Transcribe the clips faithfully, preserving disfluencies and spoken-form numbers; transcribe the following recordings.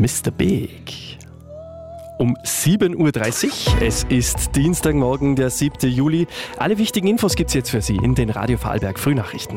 Mister Big. Um sieben Uhr dreißig, es ist Dienstagmorgen, der siebten Juli. Alle wichtigen Infos gibt es jetzt für Sie in den Radio Vorarlberg Frühnachrichten.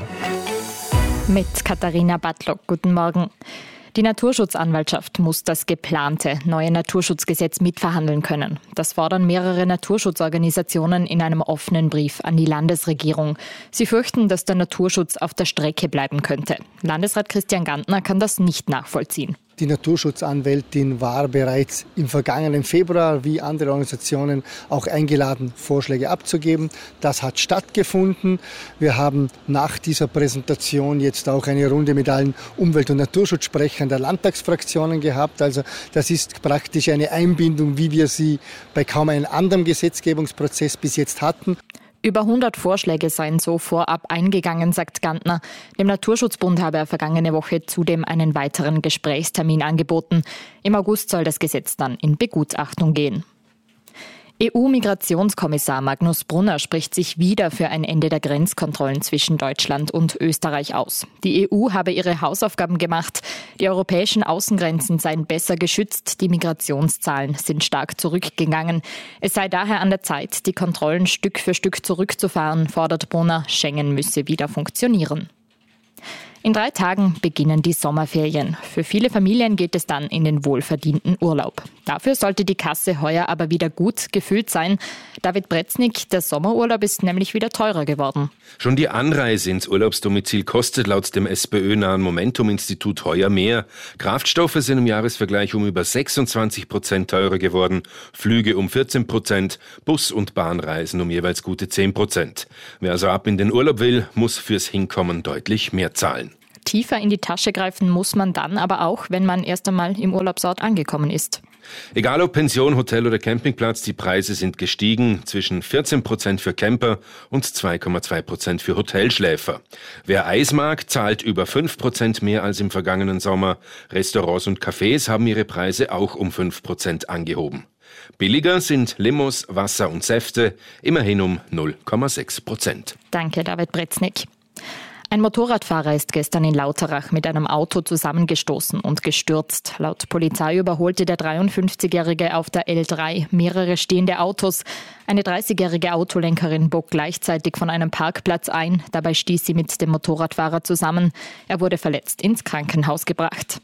Mit Katharina Bartlock, guten Morgen. Die Naturschutzanwaltschaft muss das geplante neue Naturschutzgesetz mitverhandeln können. Das fordern mehrere Naturschutzorganisationen in einem offenen Brief an die Landesregierung. Sie fürchten, dass der Naturschutz auf der Strecke bleiben könnte. Landesrat Christian Gantner kann das nicht nachvollziehen. Die Naturschutzanwältin war bereits im vergangenen Februar, wie andere Organisationen, auch eingeladen, Vorschläge abzugeben. Das hat stattgefunden. Wir haben nach dieser Präsentation jetzt auch eine Runde mit allen Umwelt- und Naturschutzsprechern der Landtagsfraktionen gehabt. Also das ist praktisch eine Einbindung, wie wir sie bei kaum einem anderen Gesetzgebungsprozess bis jetzt hatten. Über hundert Vorschläge seien so vorab eingegangen, sagt Gantner. Dem Naturschutzbund habe er vergangene Woche zudem einen weiteren Gesprächstermin angeboten. Im August soll das Gesetz dann in Begutachtung gehen. E U-Migrationskommissar Magnus Brunner spricht sich wieder für ein Ende der Grenzkontrollen zwischen Deutschland und Österreich aus. Die E U habe ihre Hausaufgaben gemacht. Die europäischen Außengrenzen seien besser geschützt. Die Migrationszahlen sind stark zurückgegangen. Es sei daher an der Zeit, die Kontrollen Stück für Stück zurückzufahren, fordert Brunner. Schengen müsse wieder funktionieren. In drei Tagen beginnen die Sommerferien. Für viele Familien geht es dann in den wohlverdienten Urlaub. Dafür sollte die Kasse heuer aber wieder gut gefüllt sein. David Bretznik, der Sommerurlaub ist nämlich wieder teurer geworden. Schon die Anreise ins Urlaubsdomizil kostet laut dem SPÖ-nahen Momentum-Institut heuer mehr. Kraftstoffe sind im Jahresvergleich um über sechsundzwanzig Prozent teurer geworden, Flüge um vierzehn Prozent, Bus- und Bahnreisen um jeweils gute zehn Prozent. Wer also ab in den Urlaub will, muss fürs Hinkommen deutlich mehr zahlen. Tiefer in die Tasche greifen muss man dann aber auch, wenn man erst einmal im Urlaubsort angekommen ist. Egal ob Pension, Hotel oder Campingplatz, die Preise sind gestiegen. Zwischen vierzehn Prozent für Camper und zwei Komma zwei Prozent für Hotelschläfer. Wer Eis mag, zahlt über fünf Prozent mehr als im vergangenen Sommer. Restaurants und Cafés haben ihre Preise auch um fünf Prozent angehoben. Billiger sind Limos, Wasser und Säfte, immerhin um null Komma sechs Prozent. Danke, David Bretznik. Ein Motorradfahrer ist gestern in Lauterach mit einem Auto zusammengestoßen und gestürzt. Laut Polizei überholte der dreiundfünfzigjährige auf der L drei mehrere stehende Autos. Eine dreißigjährige Autolenkerin bog gleichzeitig von einem Parkplatz ein. Dabei stieß sie mit dem Motorradfahrer zusammen. Er wurde verletzt ins Krankenhaus gebracht.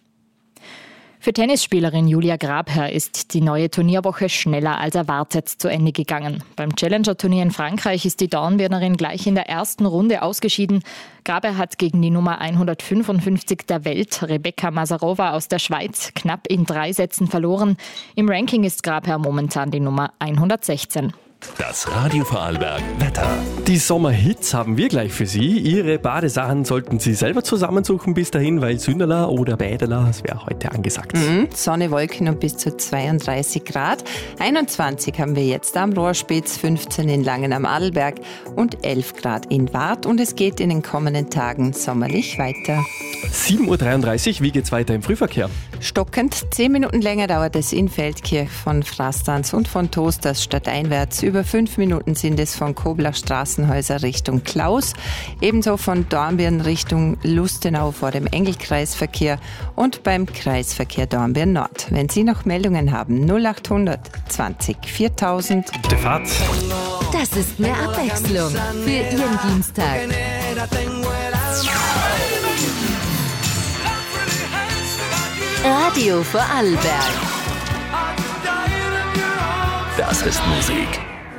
Für Tennisspielerin Julia Grabherr ist die neue Turnierwoche schneller als erwartet zu Ende gegangen. Beim Challenger-Turnier in Frankreich ist die Dornbirnerin gleich in der ersten Runde ausgeschieden. Grabherr hat gegen die Nummer hundertfünfundfünfzig der Welt, Rebecca Mazarova aus der Schweiz, knapp in drei Sätzen verloren. Im Ranking ist Grabherr momentan die Nummer hundertsechzehn. Das Radio Vorarlberg Wetter. Die Sommerhits haben wir gleich für Sie. Ihre Badesachen sollten Sie selber zusammensuchen bis dahin, weil Sünderler oder Bäderler, das wäre heute angesagt. Mhm. Sonne, Wolken und bis zu zweiunddreißig Grad. einundzwanzig haben wir jetzt am Rohrspitz, fünfzehn in Langen am Adelberg und elf Grad in Waadt. Und es geht in den kommenden Tagen sommerlich weiter. sieben Uhr dreiunddreißig, wie geht's weiter im Frühverkehr? Stockend, zehn Minuten länger dauert es in Feldkirch von Frastanz und von Toasters stadteinwärts. Über fünf Minuten sind es von Kobler Straßenhäuser Richtung Klaus. Ebenso von Dornbirn Richtung Lustenau vor dem Engelkreisverkehr und beim Kreisverkehr Dornbirn Nord. Wenn Sie noch Meldungen haben, null achthundert zwanzig viertausend. Gute Fahrt. Das ist mehr Abwechslung für Ihren Dienstag. Radio Vorarlberg. Das ist Musik.